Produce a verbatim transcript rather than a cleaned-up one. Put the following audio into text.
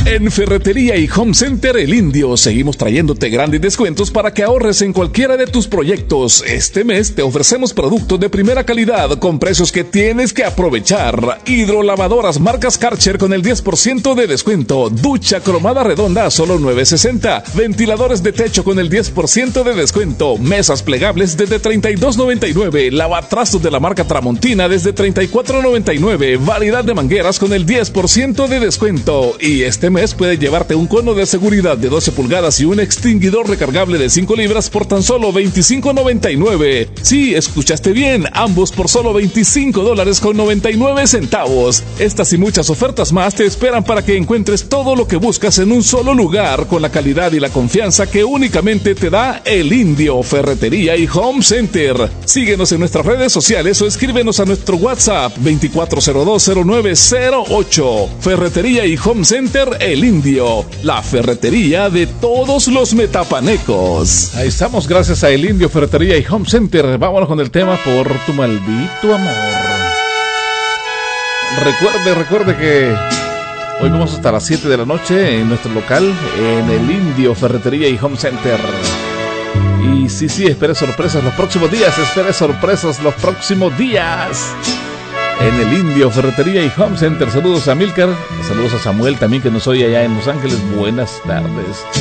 En Ferretería y Home Center El Indio seguimos trayéndote grandes descuentos para que ahorres en cualquiera de tus proyectos. Este mes te ofrecemos productos de primera calidad con precios que tienes que aprovechar. Hidrolavadoras marcas Karcher con el diez por ciento de descuento. Ducha cromada redonda a solo nueve sesenta. Ventiladores de techo con el diez por ciento de descuento. Mesas plegables desde treinta y dos noventa y nueve. Lavatrastos de la marca Tramontina desde treinta y cuatro noventa y nueve. Variedad de mangueras con el diez por ciento de descuento. Y este mes puedes llevarte un cono de seguridad de doce pulgadas y un extinguidor recargable de cinco libras por tan solo veinticinco noventa y nueve. Sí, escuchaste bien, ambos por solo veinticinco dólares con noventa y nueve centavos. Estas y muchas ofertas más te esperan para que encuentres todo lo que buscas en un solo lugar con la calidad y la confianza que únicamente te da El Indio Ferretería y Home Center. Síguenos en nuestras redes sociales o escríbenos a nuestro WhatsApp veinticuatro cero dos cero nueve cero ocho. Ferretería y Home Center El Indio, la ferretería de todos los metapanecos. Ahí estamos, gracias a El Indio Ferretería y Home Center. Vámonos con el tema Por tu maldito amor. Recuerde, recuerde que hoy vamos hasta las siete de la noche en nuestro local, en El Indio Ferretería y Home Center. Y sí, sí, espere sorpresas los próximos días, espere sorpresas los próximos días. En El Indio Ferretería y Home Center. Saludos a Milcar, saludos a Samuel también que nos oye allá en Los Ángeles. Buenas tardes.